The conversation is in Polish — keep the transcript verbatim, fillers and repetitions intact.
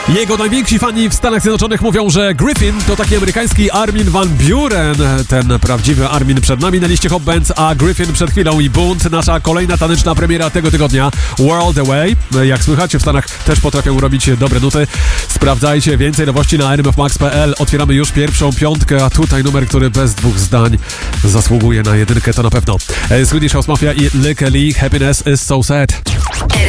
Jego najwięksi fani w Stanach Zjednoczonych mówią, że Gryffin to taki amerykański Armin van Buuren. Ten prawdziwy Armin przed nami na liście Hot Bands, a Gryffin przed chwilą i Bunt, nasza kolejna taneczna premiera tego tygodnia. World Away. Jak słychać, w Stanach też potrafią robić dobre nuty. Sprawdzajcie więcej nowości na r m f max kropka p l. Otwieramy już pierwszą piątkę, a tutaj numer, który bez dwóch zdań zasługuje na jedynkę, to na pewno. Swedish House Mafia i Lykke Li, Happiness is so sad.